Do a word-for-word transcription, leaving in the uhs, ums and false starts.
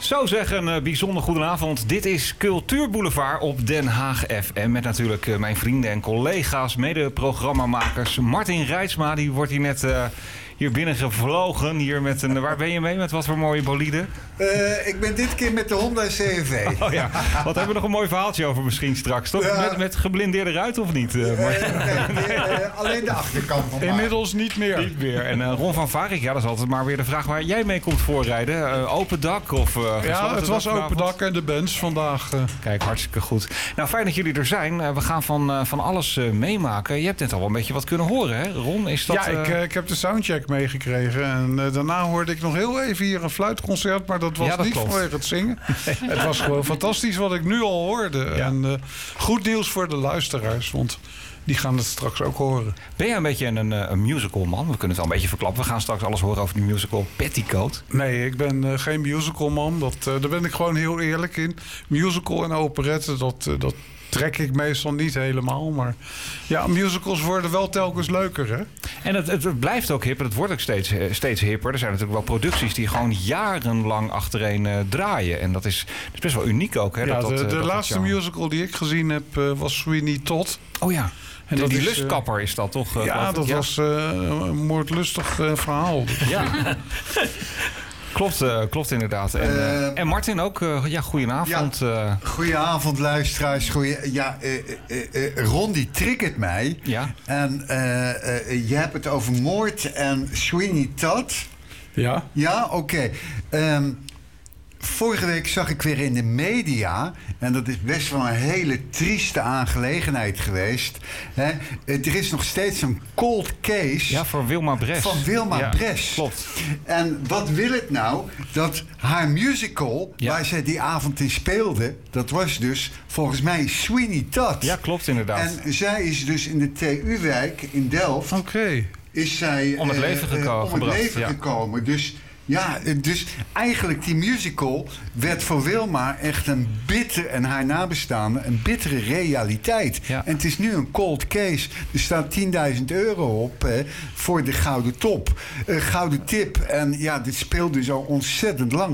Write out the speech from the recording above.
Zo zeg, een uh, bijzonder goedenavond. Dit is Cultuurboulevard op Den Haag F M. Met natuurlijk uh, mijn vrienden en collega's, mede-programmamakers. Martin Reitsma, die wordt hier net uh, hier binnen gevlogen. Hier met een, waar ben je mee? Met wat voor mooie bolide? Uh, ik ben dit keer met de Honda C R V. Oh ja, wat hebben we nog een mooi verhaaltje over misschien straks, toch? Ja. Met, met geblindeerde ruit of niet? Uh, uh, nee, nee, uh, alleen de achterkant van Inmiddels niet meer. Niet meer. En uh, Ron van Varik, ja, dat is altijd maar weer de vraag waar jij mee komt voorrijden. Uh, open dak of... Uh, ja, het was open dak en de bands vandaag. Uh. Kijk, hartstikke goed. Nou, fijn dat jullie er zijn. Uh, we gaan van, uh, van alles uh, meemaken. Je hebt net al wel een beetje wat kunnen horen, hè? Ron, is dat... Ja, ik, uh, ik heb de soundcheck meegekregen. En uh, daarna hoorde ik nog heel even hier een fluitconcert, maar dat was ja, dat niet klopt. Vanwege het zingen. Het was gewoon fantastisch wat ik nu al hoorde. Ja. En uh, goed nieuws voor de luisteraars, want die gaan het straks ook horen. Ben jij een beetje een, een musical man? We kunnen het wel een beetje verklappen. We gaan straks alles horen over die musical Petticoat. Nee, ik ben uh, geen musical man. Dat, uh, daar ben ik gewoon heel eerlijk in. Musical en operette, dat... Uh, dat trek ik meestal niet helemaal. Maar ja, musicals worden wel telkens leuker, hè? En het, het blijft ook hip en het wordt ook steeds, steeds hipper. Er zijn natuurlijk wel producties die gewoon jarenlang achtereen uh, draaien. En dat is, dat is best wel uniek ook, hè? Ja, dat, de, dat, de dat laatste musical die ik gezien heb uh, was Sweeney Todd. Oh ja. En dat die is, lustkapper is dat toch? Uh, ja, dat ja. was uh, een moordlustig uh, verhaal. Ja. Klopt, uh, klopt inderdaad. En, uh, en Martin ook, uh, ja, goedenavond. Ja, uh. goedenavond luisteraars. Goeie, ja, uh, uh, uh, Ron die triggert mij. Ja. En uh, uh, je hebt het over moord en Sweeney Todd. Ja. Ja, oké. Okay. Um, Vorige week zag ik weer in de media, en dat is best wel een hele trieste aangelegenheid geweest. Hè? Er is nog steeds een cold case. Ja, voor Wilma Bres. Van Wilma ja, Bres. Klopt. En wat wil het nou? Dat haar musical, ja. waar zij die avond in speelde, dat was dus volgens mij Sweeney Todd. Ja, klopt inderdaad. En zij is dus in de T U-wijk in Delft. Oké. Okay. Is zij om het leven, geko- uh, uh, om gebracht, het leven ja. gekomen. Dus ja, dus eigenlijk die musical werd voor Wilma echt een bitter, en haar nabestaanden, een bittere realiteit. Ja. En het is nu een cold case. Er staat tienduizend euro op eh, voor de gouden top. Uh, gouden tip. En ja, dit speelt dus al ontzettend lang.